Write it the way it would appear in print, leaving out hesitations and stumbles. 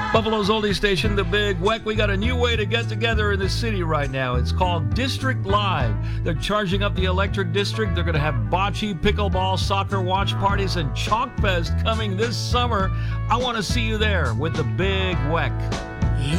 Buffalo's oldie station, The Big Weck. We got a new way to get together in the city right now. It's called District Live. They're charging up the electric district. They're going to have bocce, pickleball, soccer watch parties, and Chalk Fest coming this summer. I want to see you there with The Big Weck.